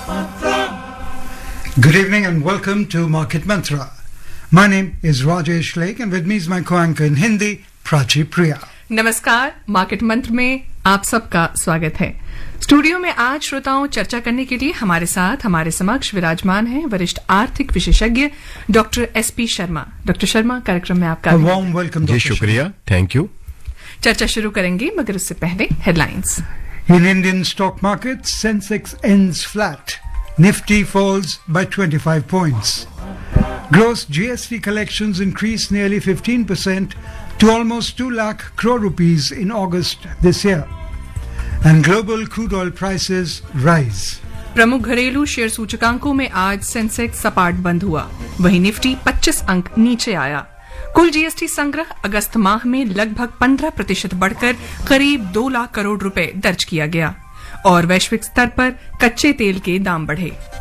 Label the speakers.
Speaker 1: Good evening and welcome to Market Mantra. My name is Rajesh Lake and with me is my co-anchor in Hindi, Prachi Priya.
Speaker 2: नमस्कार, market मंत्र में आप सबका स्वागत है। Studio में आज श्रोताओं चर्चा करने के लिए हमारे साथ हमारे समक्ष विराजमान हैं वरिष्ठ आर्थिक विशेषज्ञ doctor SP Sharma. Doctor Sharma, कार्यक्रम में आपका
Speaker 1: वार्म वेलकम।
Speaker 3: जी शुक्रिया, थैंक यू।
Speaker 2: चर्चा शुरू करेंगे मगर उससे पहले headlines.
Speaker 1: In Indian stock markets, Sensex ends flat. Nifty falls by 25 points. Gross GST collections increased nearly 15% to almost 2 lakh crore rupees in August this year. And global crude oil prices rise.
Speaker 2: प्रमुख घरेलू share सूचकांकों में आज Sensex सपाट बंद हुआ, वहीं Nifty 25 अंक नीचे आया। कुल जीएसटी संग्रह अगस्त माह में लगभग 15% बढ़कर करीब 2 लाख करोड़ रुपए दर्ज किया गया और वैश्विक स्तर पर कच्चे तेल के दाम बढ़े।